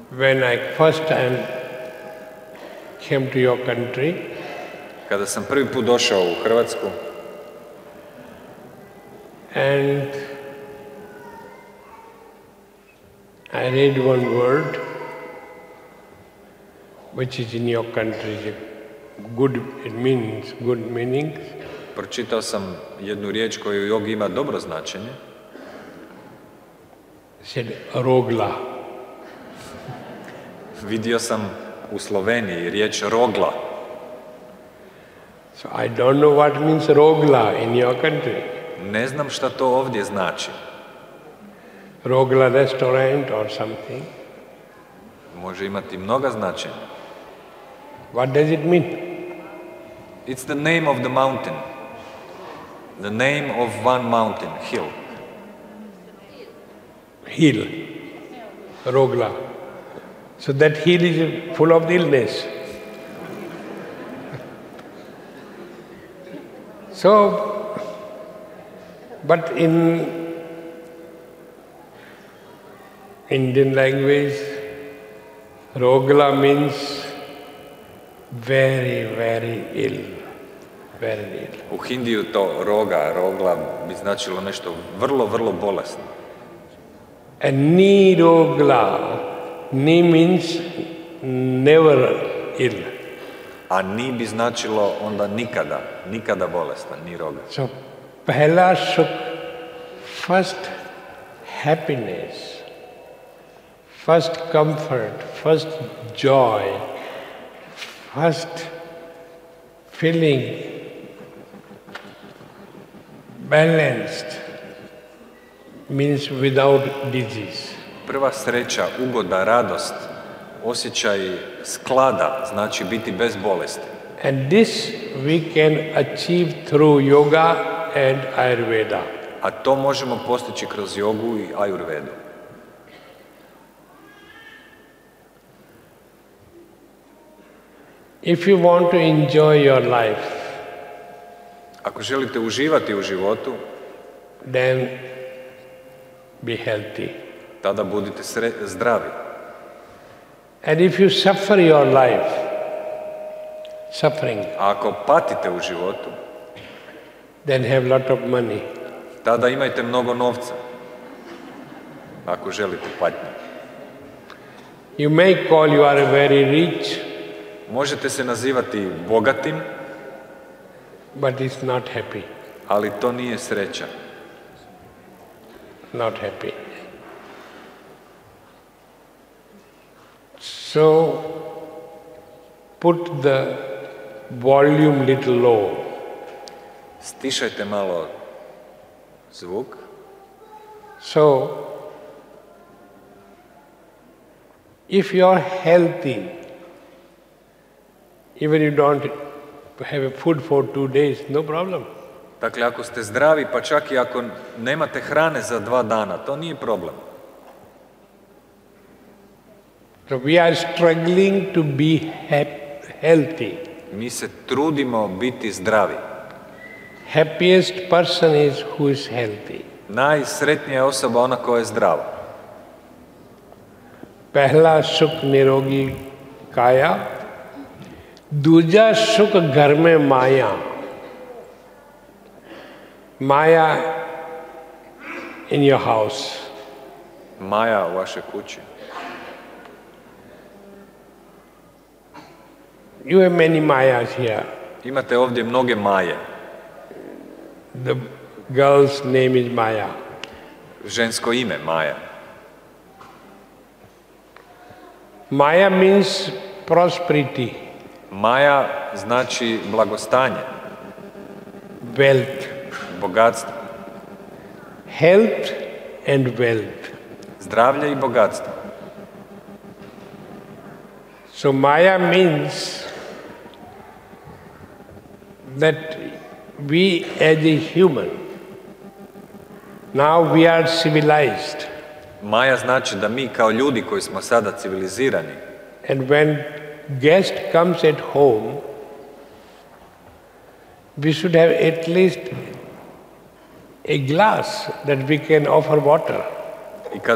When I first time came to your country, kada sam prvi put došao u Hrvatsku, and I read one word which is in your country, good, it means good meaning. pročitao sam jednu riječ koju u jogi ima dobro značenje. Said rogla. Vidio sam u Sloveniji riječ rogla. So I don't know what means rogla in your country. Ne znam šta to ovdje znači. Rogla restaurant or something. Može imati mnoga značenja. What does it mean? It's the name of the mountain. The name of one mountain, hill. Hill. Rogla. So that hill is full of illness. So, but in Indian language, rogla means very, very ill. Very ill. U Hindiju to rogla bi značilo nešto vrlo, vrlo bolesno. And ni rogla, ni means never ill. A ni bi značilo onda nikada bolesna, ni roga. So, pehla sukh, first happiness, first comfort, first joy, first feeling balanced means without disease. Prva sreća, ugoda, radost, osjećaj sklada, znači biti bez bolesti. And this we can achieve through yoga and Ayurveda. A to možemo postići kroz jogu i ajurvedu. If you want to enjoy your life, ako želite uživati u životu, then be healthy. tada budite zdravi. And if you suffer your life, suffering, A ako patite u životu, then have lot of money. tada imajte mnogo novca. Ako želite patnju. You may call you are very rich, Možete se nazivati bogatim, but it's not happy. ali to nije sreća. Not happy. So, put the volume little low. Stišajte malo zvuk. So, if you are healthy, even you don't have a food for 2 days, no problem. Dakle, ako ste zdravi, pa čak i ako nemate hrane za 2 dana, to nije problem. So we are struggling to be healthy. Mi se trudimo biti zdravi. Happiest person is who is healthy. Najsretnija je osoba ona koja je zdrava. पहला सुख निरोगी काया, दूजा सुख घर में माया. Maya in your house. Maja u vašoj kući. You have many Mayas here. Imate ovdje mnoge Maje. The girl's name is Maya. Žensko ime Maja. Maya means prosperity. Maja znači blagostanje, Wealth. bogatstvo, Health and wealth. zdravlje i bogatstvo. So Maya means that we as a human, now we are civilized. Maja znači da mi kao ljudi koji smo sada civilizirani, And when guest comes at home, we should have at least a glass that we can offer water.